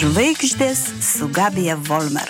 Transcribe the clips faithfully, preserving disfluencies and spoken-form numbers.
Žvaigždės su Gabija Volmer.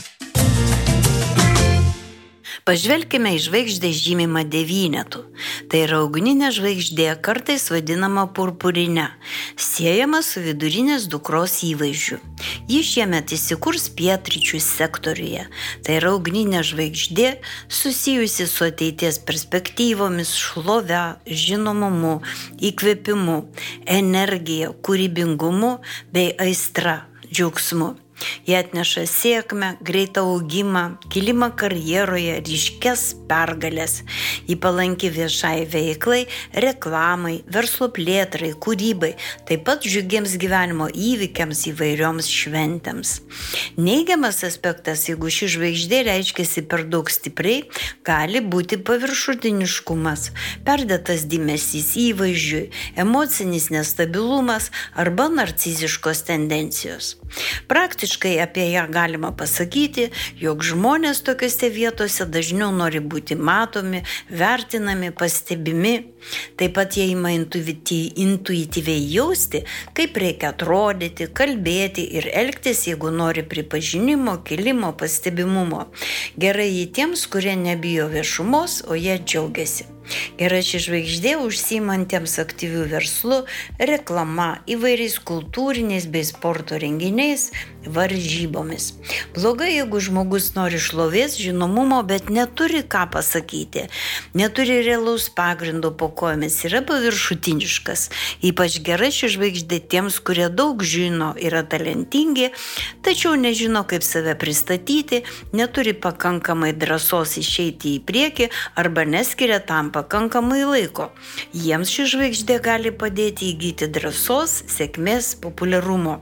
Pažvelkime į žvaigždę žymimą devynetu. Tai yra ugninė žvaigždė, kartais vadinama purpurine, siejama su vidurinės dukros įvaizdžiu. Ji šiemet įsikurs pietryčių sektoriuje. Tai yra ugninė žvaigždė susijusi su ateities perspektyvomis, šlove, žinomumu, įkvėpimu, energija, kūrybingumu bei aistra, džiaugsmu. Jie atneša sėkmę, greitą augimą, kilimą karjeroje, ryškias pergalės. Ji palanki viešai veiklai, reklamai, verslo plėtrai, kūrybai, taip pat džiugiems gyvenimo įvykiams, įvairioms šventėms. Neigiamas aspektas, jeigu ši žvaigždė reiškiasi per daug stipriai, gali būti paviršutiniškumas, perdėtas dėmesys įvaizdžiui, emocinis nestabilumas arba narciziškos tendencijos. Praktiškai apie ją galima pasakyti, jog žmonės tokiose vietose dažniau nori būti matomi, vertinami, pastebimi. Taip pat jie ima intuityviai jausti, kaip reikia atrodyti, kalbėti ir elgtis, jeigu nori pripažinimo, kilimo, pastebimumo. Gerai jį tiems, kurie nebijo viešumos, o jie džiaugiasi. Gera ši žvaigždė užsiimantiems aktyvių verslų, reklama, įvairiais kultūriniais bei sporto renginiais, varžybomis. Blogai, jeigu žmogus nori šlovės, žinomumo, bet neturi ką pasakyti, neturi realaus pagrindo po kojomis, yra paviršutiniškas. Ypač gera ši žvaigždė tiems, kurie daug žino, yra talentingi, tačiau nežino, kaip save pristatyti, neturi pakankamai drąsos išeiti į priekį arba neskiria tam pakankamai laiko. Jiems ši žvaigždė gali padėti įgyti drąsos, sėkmės, populiarumo.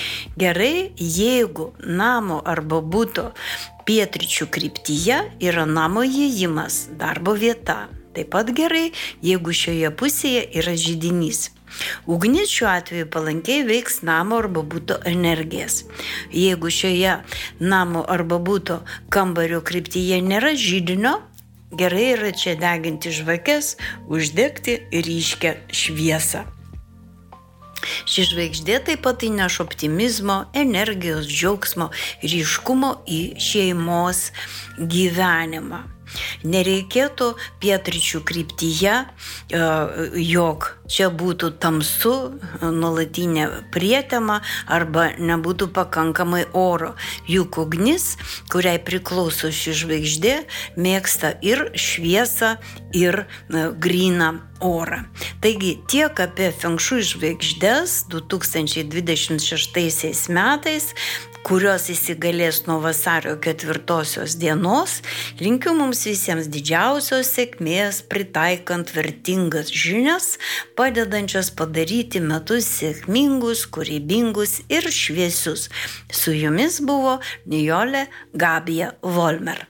Gerai, jeigu namo arba buto pietryčių kryptyje yra namo įėjimas, darbo vieta. Taip pat gerai, jeigu šioje pusėje yra židinys. Ugnis šiuo atveju palankiai veiks namo arba buto energijas. Jeigu šioje namo arba buto kambario kryptyje nėra židinio, gerai yra čia deginti žvakes, uždegti ryškią šviesą. Ši žvaigždė taip pat įneš optimizmo, energijos, džiaugsmo, ryškumo į šeimos gyvenimą. Nereikėtų pietryčių kryptyje, jog čia būtų tamsu, nuolatinė prietema arba nebūtų pakankamai oro. Juk ugnis, kuriai priklauso ši žvaigždė, mėgsta ir šviesą, ir gryną orą. Taigi tiek apie Feng Shui žvaigždes du tūkstančiai dvidešimt šeštaisiais metais, kurios įsigalės nuo vasario ketvirtosios dienos. Linkiu mums visiems didžiausios sėkmės, pritaikant vertingas žinias, padedančias padaryti metus sėkmingus, kūrybingus ir šviesius. Su jumis buvo Nijolė Gabija Volmer.